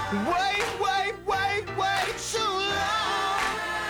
Wait too long.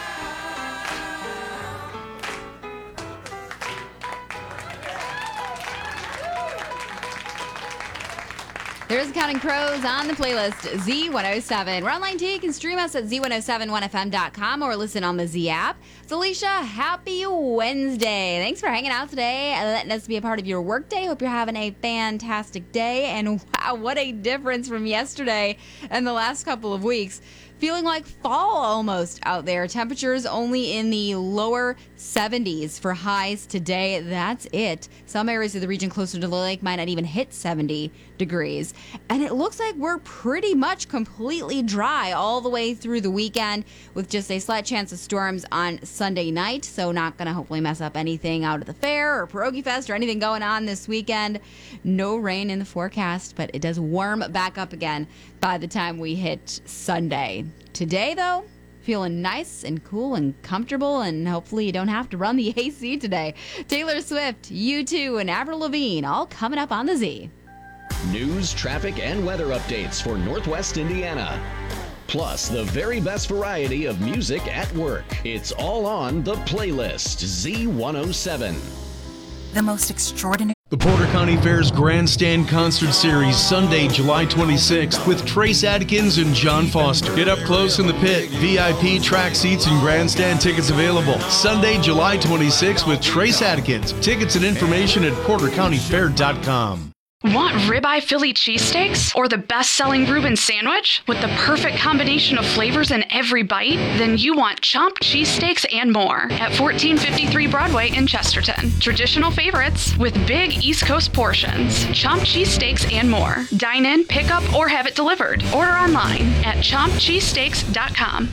There's Counting Crows on the playlist, Z107. We're online too. You can stream us at z1071fm.com or listen on the Z app. So, Alicia, happy Wednesday. Thanks for hanging out today and letting us be a part of your workday. Hope you're having a fantastic day. And wow, what a difference from yesterday and the last couple of weeks. Feeling like fall almost out there. Temperatures only in the lower 70s for highs today. That's it. Some areas of the region closer to the lake might not even hit 70 degrees. And it looks like we're pretty much completely dry all the way through the weekend with just a slight chance of storms on Sunday night. So not going to hopefully mess up anything out at the fair or Pierogi Fest or anything going on this weekend. No rain in the forecast, but it does warm back up again by the time we hit Sunday. Today, though, feeling nice and cool and comfortable, and hopefully you don't have to run the AC today. Taylor Swift, U2, and Avril Lavigne all coming up on the Z. News, traffic, and weather updates for Northwest Indiana. Plus, the very best variety of music at work. It's all on the playlist, Z107. The most extraordinary. The Porter County Fair's Grandstand Concert Series, Sunday, July 26th, with Trace Adkins and John Foster. Get up close in the pit. VIP track seats and grandstand tickets available. Sunday, July 26th with Trace Adkins. Tickets and information at portercountyfair.com. Want ribeye Philly cheesesteaks or the best-selling Reuben sandwich with the perfect combination of flavors in every bite? Then you want Chomped Cheesesteaks and more at 1453 Broadway in Chesterton. Traditional favorites with big East Coast portions. Chomped Cheesesteaks and more. Dine in, pick up, or have it delivered. Order online at chompedcheesesteaks.com.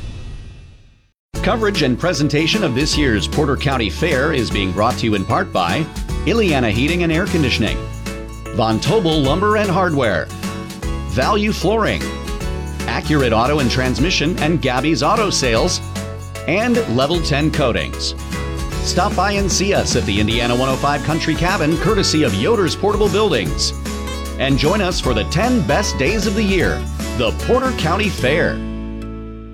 Coverage and presentation of this year's Porter County Fair is being brought to you in part by Ileana Heating and Air Conditioning, Von Tobel Lumber and Hardware, Value Flooring, Accurate Auto and Transmission and Gabby's Auto Sales, and Level 10 Coatings. Stop by and see us at the Indiana 105 Country Cabin, courtesy of Yoder's Portable Buildings. And join us for the 10 best days of the year, the Porter County Fair.